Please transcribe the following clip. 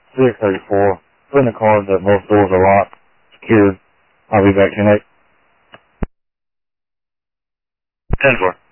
634. Put in the car that both doors are locked, secured. I'll be back tonight. 10-4.